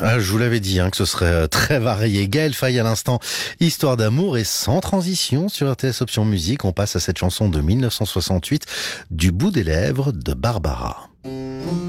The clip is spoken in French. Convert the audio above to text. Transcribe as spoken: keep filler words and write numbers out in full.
Ah, je vous l'avais dit hein, que ce serait très varié. Gaël Faye à l'instant, Histoire d'amour, et sans transition sur R T S Option Musique, on passe à cette chanson de mille neuf cent soixante-huit, Du bout des lèvres de Barbara.